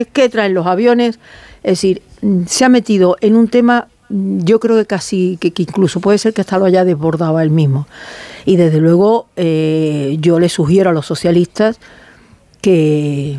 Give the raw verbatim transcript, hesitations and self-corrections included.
que traen los aviones, es decir, se ha metido en un tema, yo creo que casi, que, que incluso puede ser que hasta lo haya desbordado él mismo. Y desde luego eh, yo le sugiero a los socialistas que,